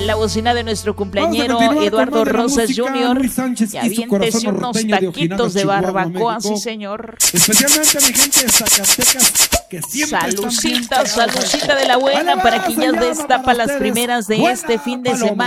la bocina de nuestro cumpleañero Eduardo Rosas Jr. Y aviéntese unos taquitos de barbacoa, sí señor. Especialmente mi gente de Zacatecas, que siempre salucita de la buena para quien ya destapa las primeras de este fin de semana.